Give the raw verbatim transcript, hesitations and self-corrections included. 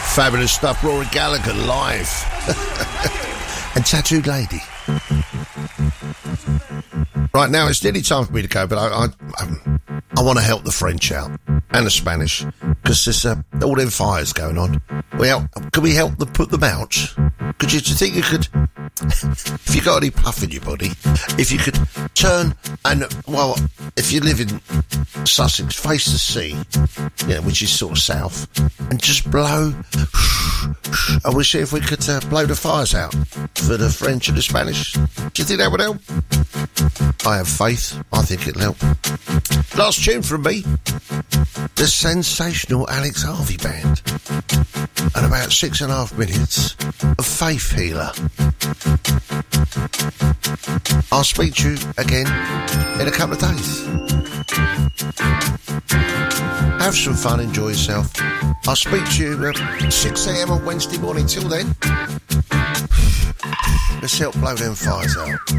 Fabulous stuff. Rory Gallagher live. And Tattooed Lady. Right, now it's nearly time for me to go, but I I, um, I want to help the French out and the Spanish because there's uh, all them fires going on. Well, can we help them put them out? Could you, do you think you could, if you got any puff in your body, if you could turn and, well, if you live in Sussex, face the sea, yeah, which is sort of south, and just blow, and we'll see if we could uh, blow the fires out for the French and the Spanish. Do you think that would help? I have faith. I think it'll help. Last tune from me. The sensational Alex Harvey Band. And about six and a half minutes of Faith Healer. I'll speak to you again in a couple of days. Have some fun, enjoy yourself. I'll speak to you at six a.m. on Wednesday morning. Till then, let's help blow them fires out.